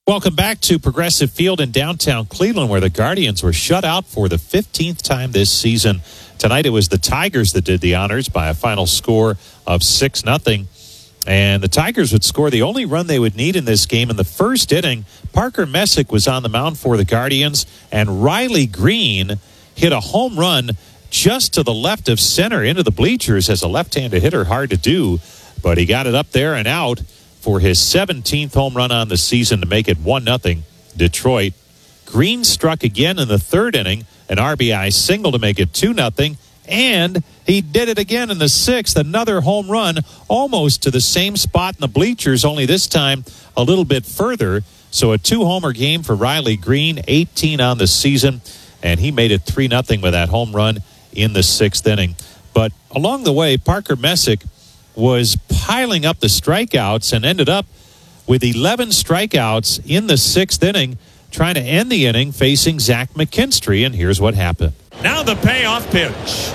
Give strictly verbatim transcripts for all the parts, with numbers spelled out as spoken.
Welcome back to Progressive Field in downtown Cleveland, where the Guardians were shut out for the fifteenth time this season. Tonight it was the Tigers that did the honors by a final score of six nothing. And the Tigers would score the only run they would need in this game. In the first inning, Parker Messick was on the mound for the Guardians, and Riley Green hit a home run just to the left of center into the bleachers. As a left-handed hitter, hard to do, but he got it up there and out for his seventeenth home run on the season to make it one nothing Detroit. Green struck again in the third inning, an R B I single to make it two nothing, and he did it again in the sixth, another home run almost to the same spot in the bleachers, only this time a little bit further. So a two-homer game for Riley Green, eighteen on the season, and he made it three nothing with that home run in the sixth inning. But along the way, Parker Messick was piling up the strikeouts and ended up with eleven strikeouts in the sixth inning, trying to end the inning facing Zach McKinstry, and here's what happened. Now the payoff pitch.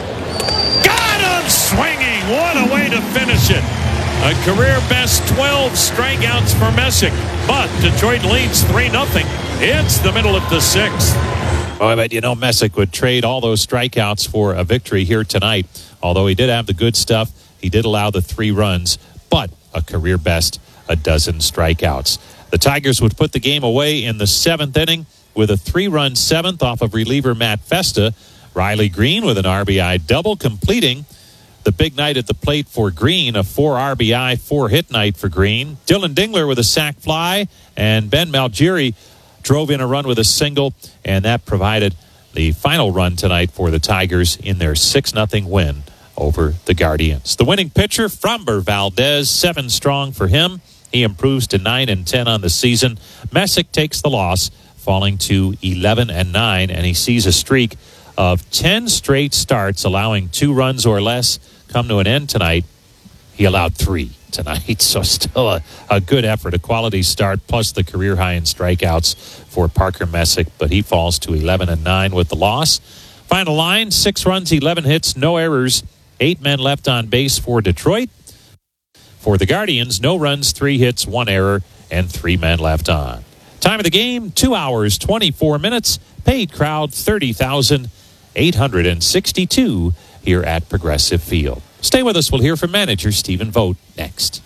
Got him swinging. What a way to finish it. A career best twelve strikeouts for Messick, but Detroit leads three nothing. It's the middle of the sixth. Oh, but you know, Messick would trade all those strikeouts for a victory here tonight. Although he did have the good stuff, he did allow the three runs, but a career best, a dozen strikeouts. The Tigers would put the game away in the seventh inning with a three-run seventh off of reliever Matt Festa. Riley Green with an R B I double, completing the big night at the plate for Green, a four R B I, four-hit night for Green. Dylan Dingler with a sac fly, and Ben Malgeri drove in a run with a single, and that provided the final run tonight for the Tigers in their six nothing win over the Guardians. The winning pitcher, Framber Valdez, seven strong for him. He improves to nine and ten on the season. Messick takes the loss, falling to eleven and nine, and he sees a streak of ten straight starts, allowing two runs or less, come to an end tonight. He allowed three tonight, so still a, a good effort, a quality start, plus the career high in strikeouts for Parker Messick, but he falls to eleven and nine with the loss. Final line, six runs, eleven hits, no errors, eight men left on base for Detroit. For the Guardians, no runs, three hits, one error, and three men left on. Time of the game, two hours, twenty-four minutes. Paid crowd, thirty thousand eight hundred sixty-two here at Progressive Field. Stay with us. We'll hear from manager Stephen Vogt next.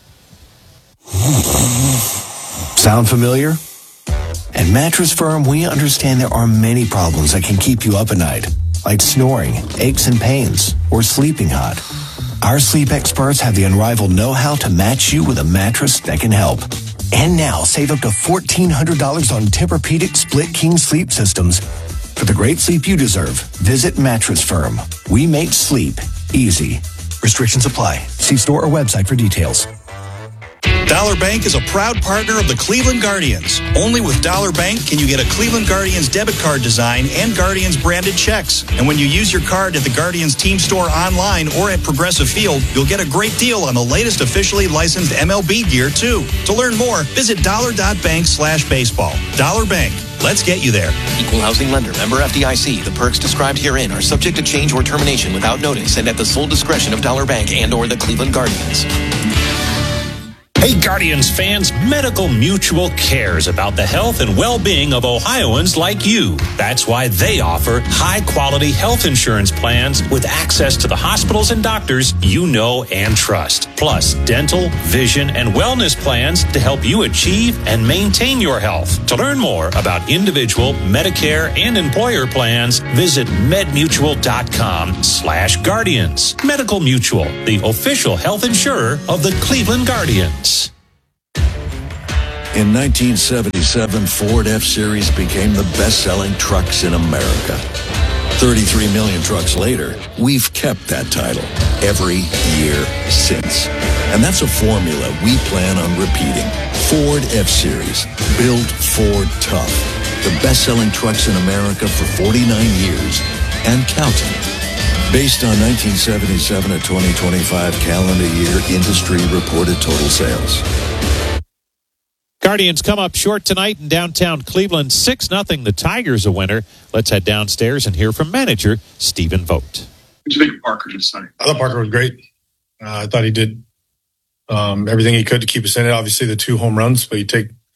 Sound familiar? At Mattress Firm, we understand there are many problems that can keep you up at night, like snoring, aches and pains, or sleeping hot. Our sleep experts have the unrivaled know-how to match you with a mattress that can help. And now, save up to fourteen hundred dollars on Tempur-Pedic Split King sleep systems. For the great sleep you deserve, visit Mattress Firm. We make sleep easy. Restrictions apply. See store or website for details. Dollar Bank is a proud partner of the Cleveland Guardians. Only with Dollar Bank can you get a Cleveland Guardians debit card design and Guardians branded checks. And when you use your card at the Guardians team store online or at Progressive Field, you'll get a great deal on the latest officially licensed M L B gear, too. To learn more, visit dollar.bank slash baseball. Dollar Bank. Let's get you there. Equal housing lender. Member F D I C. The perks described herein are subject to change or termination without notice and at the sole discretion of Dollar Bank and or the Cleveland Guardians. Hey, Guardians fans, Medical Mutual cares about the health and well-being of Ohioans like you. That's why they offer high-quality health insurance plans with access to the hospitals and doctors you know and trust. Plus, dental, vision, and wellness plans to help you achieve and maintain your health. To learn more about individual, Medicare, and employer plans, visit medmutual.com slash guardians. Medical Mutual, the official health insurer of the Cleveland Guardians. In nineteen seventy-seven, Ford F-Series became the best-selling trucks in America. thirty-three million trucks later, we've kept that title every year since. And that's a formula we plan on repeating. Ford F-Series, built Ford tough. The best-selling trucks in America for forty-nine years and counting. Based on nineteen seventy-seven to twenty twenty-five calendar year industry reported total sales. Guardians come up short tonight in downtown Cleveland, six nothing. The Tigers a winner. Let's head downstairs and hear from manager Stephen Vogt. What did you think of Parker tonight? I thought Parker was great. Uh, I thought he did um, everything he could to keep us in it. Obviously, the two home runs, but you take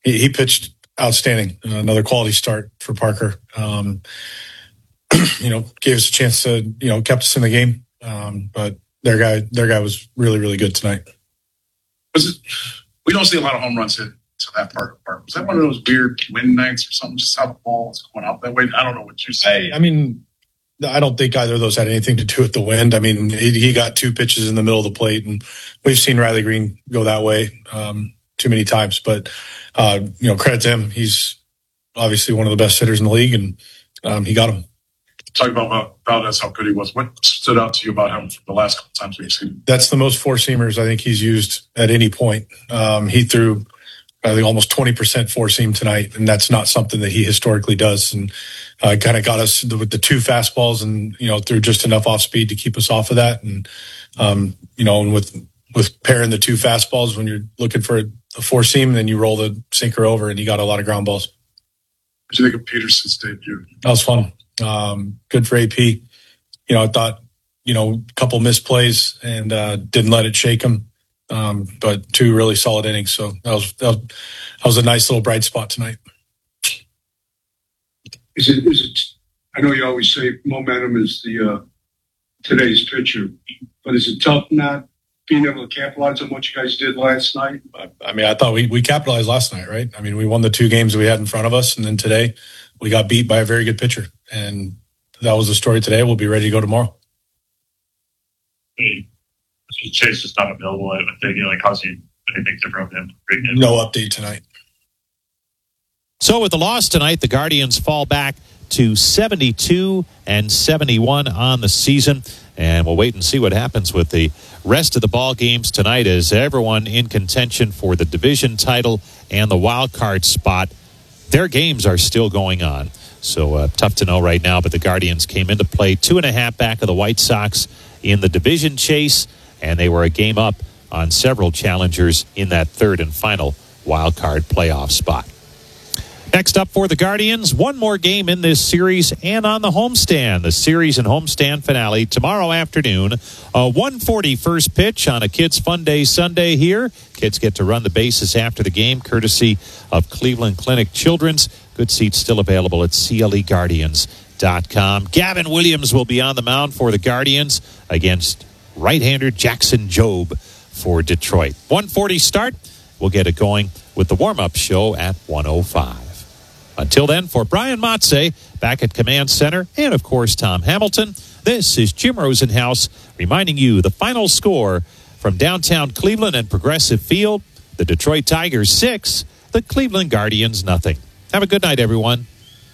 he, he pitched outstanding. Uh, another quality start for Parker. Um, you know, gave us a chance to, you know, kept us in the game. Um, but their guy, their guy was really, really good tonight. Was it? We don't see a lot of home runs hit to that part of the park. Was that one of those weird wind nights or something? Just how the ball is going out that way. I don't know what you say. I, I mean, I don't think either of those had anything to do with the wind. I mean, he, he got two pitches in the middle of the plate, and we've seen Riley Green go that way um, too many times. But uh, you know, credit to him. He's obviously one of the best hitters in the league, and um, he got him. Talk about Valdez, how good he was. What stood out to you about him for the last couple times we've seen him? That's the most four seamers I think he's used at any point. Um, he threw, I think, almost twenty percent four seam tonight, and that's not something that he historically does. And uh, kind of got us with the two fastballs, and you know, threw just enough off speed to keep us off of that. And um, you know, and with with pairing the two fastballs, when you're looking for a, a four seam, then you roll the sinker over, and he got a lot of ground balls. What do you think of Peterson's debut? That was fun. Um, good for A P. You know, I thought, you know, a couple misplays and uh, didn't let it shake him. Um, but two really solid innings. So that was, that was that was a nice little bright spot tonight. Is it? Is it? I know you always say momentum is the uh, today's pitcher, but is it tough not being able to capitalize on what you guys did last night? I, I mean, I thought we we capitalized last night, right? I mean, we won the two games we had in front of us, and then today we got beat by a very good pitcher. And that was the story today. We'll be ready to go tomorrow. Hey, Chase is not available. I think, like, how's he anything different from him? No update tonight. So with the loss tonight, the Guardians fall back to seventy-two and seventy-one on the season. And we'll wait and see what happens with the rest of the ball games tonight as everyone in contention for the division title and the wild card spot, their games are still going on. So uh, tough to know right now, but the Guardians came into play two and a half back of the White Sox in the division chase, and they were a game up on several challengers in that third and final wild card playoff spot. Next up for the Guardians, one more game in this series and on the homestand. The series and homestand finale tomorrow afternoon. A one forty first pitch on a Kids Fun Day Sunday here. Kids get to run the bases after the game, courtesy of Cleveland Clinic Children's. Good seats still available at C L E Guardians dot com. Gavin Williams will be on the mound for the Guardians against right-hander Jackson Jobe for Detroit. one forty start. We'll get it going with the warm-up show at one oh five. Until then, for Brian Motze, back at Command Center, and of course Tom Hamilton, this is Jim Rosenhaus reminding you the final score from downtown Cleveland and Progressive Field. The Detroit Tigers six, the Cleveland Guardians nothing. Have a good night, everyone.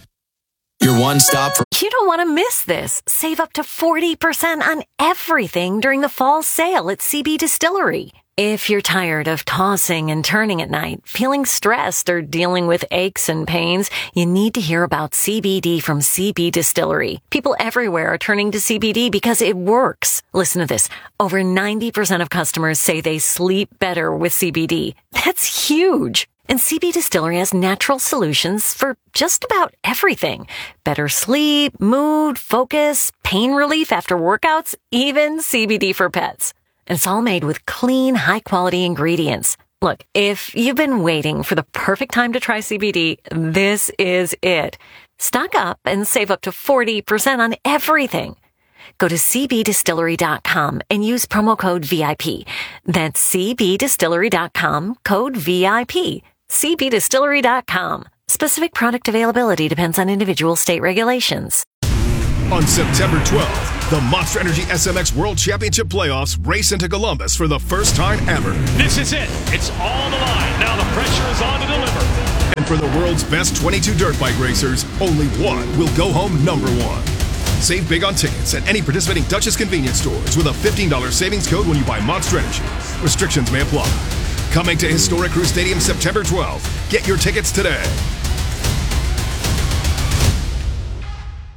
Your one stop for... You don't want to miss this. Save up to forty percent on everything during the fall sale at C B Distillery. If you're tired of tossing and turning at night, feeling stressed, or dealing with aches and pains, you need to hear about C B D from C B Distillery. People everywhere are turning to C B D because it works. Listen to this. Over ninety percent of customers say they sleep better with C B D. That's huge. And C B Distillery has natural solutions for just about everything. Better sleep, mood, focus, pain relief after workouts, even C B D for pets. And it's all made with clean, high-quality ingredients. Look, if you've been waiting for the perfect time to try C B D, this is it. Stock up and save up to forty percent on everything. Go to C B distillery dot com and use promo code V I P. That's C B distillery dot com, code V I P. C B distillery dot com. Specific product availability depends on individual state regulations. On September twelfth, the Monster Energy S M X World Championship Playoffs race into Columbus for the first time ever. This is it. It's all the line. Now the pressure is on to deliver. And for the world's best twenty-two dirt bike racers, only one will go home number one. Save big on tickets at any participating Duchess convenience stores with a fifteen dollars savings code when you buy Monster Energy. Restrictions may apply. Coming to historic Crew Stadium September twelfth. Get your tickets today.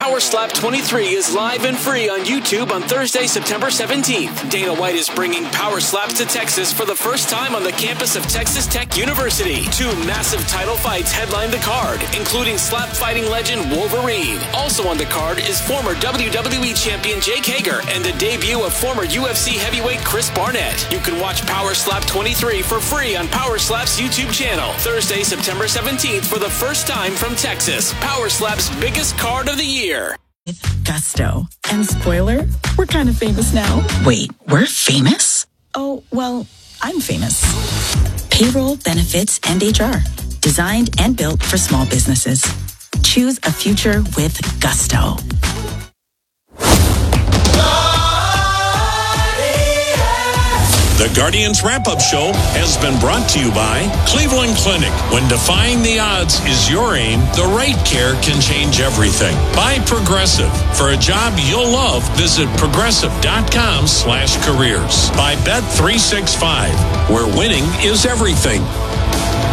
Power Slap twenty-three is live and free on YouTube on Thursday, September seventeenth. Dana White is bringing Power Slaps to Texas for the first time on the campus of Texas Tech University. Two massive title fights headline the card, including slap fighting legend Wolverine. Also on the card is former W W E champion Jake Hager and the debut of former U F C heavyweight Chris Barnett. You can watch Power Slap twenty-three for free on Power Slap's YouTube channel. Thursday, September seventeenth for the first time from Texas. Power Slap's biggest card of the year. With Gusto. And spoiler, we're kind of famous now. Wait, we're famous? Oh, well, I'm famous. Payroll, benefits, and H R. Designed and built for small businesses. Choose a future with Gusto. The Guardians Wrap-Up Show has been brought to you by Cleveland Clinic. When defying the odds is your aim, the right care can change everything. By Progressive. For a job you'll love, visit progressive.com slash careers. By Bet three sixty-five, where winning is everything.